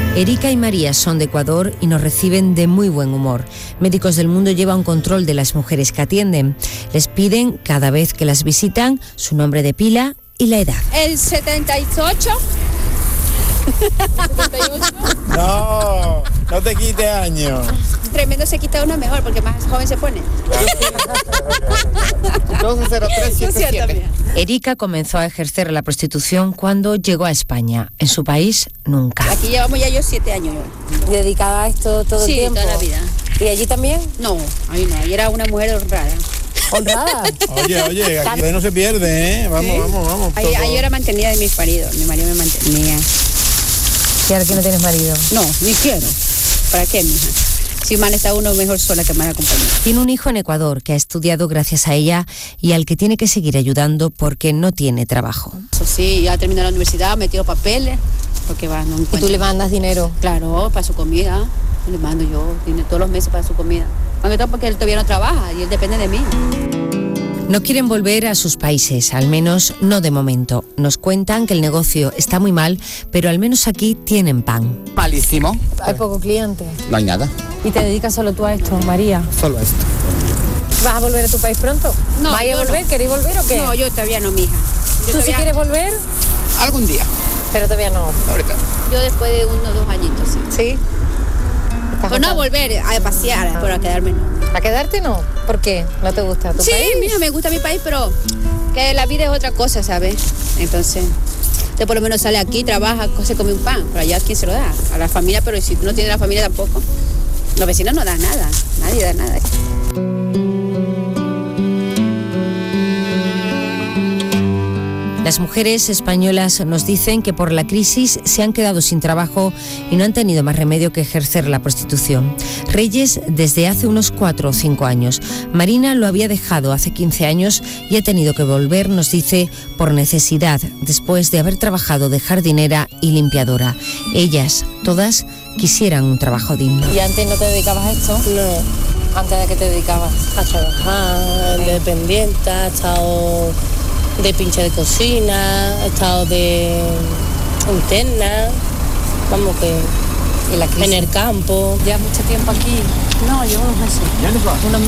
Erika y María son de Ecuador y nos reciben de muy buen humor. Médicos del Mundo lleva un control de las mujeres que atienden. Les piden, cada vez que las visitan, su nombre de pila y la edad. El 78. No te quite años. Tremendo, se quita uno mejor porque más joven se pone. 120377. Erika comenzó a ejercer la prostitución cuando llegó a España. En su país, nunca. Aquí llevamos ya 7 años. ¿Dedicada a esto todo el tiempo? Sí, toda la vida. ¿Y allí también? No, ahí no, ahí era una mujer honrada. ¿Honrada? Oye, aquí no se pierde, ¿eh? Vamos. Ahí yo era mantenida de mi marido me mantenía. ¿Y ahora que no tienes marido? No, ni quiero. ¿Para qué, mija? Si mal está uno, mejor sola que mal acompañada. Tiene un hijo en Ecuador que ha estudiado gracias a ella y al que tiene que seguir ayudando porque no tiene trabajo. Eso sí, ya terminó la universidad, metió papeles, porque va, no encuentra. ¿Y tú le mandas dinero? Claro, para su comida. Le mando yo, tiene todos los meses para su comida. Aunque todo porque él todavía no trabaja y él depende de mí. No quieren volver a sus países, al menos no de momento. Nos cuentan que el negocio está muy mal, pero al menos aquí tienen pan. Malísimo. Hay poco cliente. No hay nada. ¿Y te dedicas solo tú a esto, María? Solo esto. ¿Vas a volver a tu país pronto? No, ¿Vais a yo volver? no. ¿Queréis volver o qué? No, yo todavía no, mija. ¿Tú sí quieres volver? Algún día. Pero todavía no. Ahorita. Yo después de 1 o 2 añitos, sí. ¿Sí? Pues no a volver a pasear, pero a quedarme no. ¿A quedarte no? ¿Por qué? ¿No te gusta tu Sí, país? mija, me gusta mi país, pero que la vida es otra cosa, ¿sabes? Entonces, usted por lo menos sale aquí, trabaja, se come un pan, pero allá ¿quién se lo da? A la familia, pero si tú no tienes la familia tampoco. Los vecinos no dan nada, nadie da nada. Las mujeres españolas nos dicen que por la crisis se han quedado sin trabajo y no han tenido más remedio que ejercer la prostitución. Reyes desde hace unos 4 o 5 años. Marina lo había dejado hace 15 años y ha tenido que volver, nos dice, por necesidad, después de haber trabajado de jardinera y limpiadora. Ellas, todas, quisieran un trabajo digno. ¿Y antes no te dedicabas a esto? No, ¿Antes de qué te dedicabas? a trabajar, de dependiente, he estado de pinche de cocina, he estado de interna, vamos que ¿Y la crisis? en el campo. ¿Ya mucho tiempo aquí? No, yo unos meses. Unos